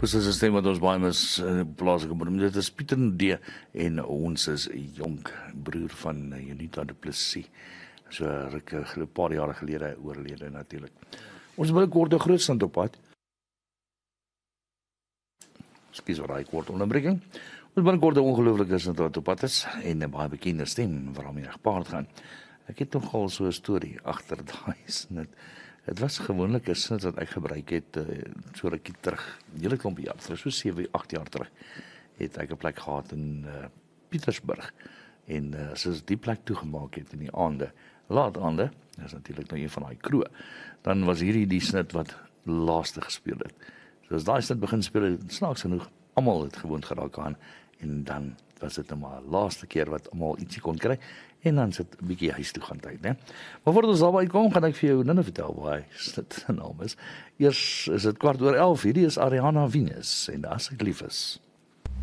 Dis 'n stem wat ons baie mis plaaslike bodem. Dit is Pieter D en ons is Jonk, broer van Jonita Du Plessis. So 'n paar jare gelede oorlede natuurlik. Ons wil 'n korte grootstand op pad. Skus vir daai kort onderbreking. Ons binnekort 'n ongelooflike snit wat op pad is en 'n baie bekende stem waarmee gepaard gaan. Ek het nogal so 'n storie agter daai snit. Dit was gewoonlik 'n snit wat ek gebruik het so rukkie terug, hele klompie jaar terug, so 7, 8 jaar terug, het ek 'n plek gehad in Pietersburg. En as ons die plek toegemaak het in die aande, laat aande, dis natuurlik nou een van daai kroë, dan was hierdie die snit wat laaste gespeel het. So as daai snit begin speel het, snaaks genoeg, almal het gewoond geraak aan, en dan was dit nou maar laaste keer wat almal ietsie kon kry, en dan sit 'n bietjie huis toe gaan tyd, né? Maar voordat ons daarby kom, gaan ek vir jou nou vertel waar dit naam is. Eers is dit 11:15, hierdie is Ariana Venus, en as ek lief is.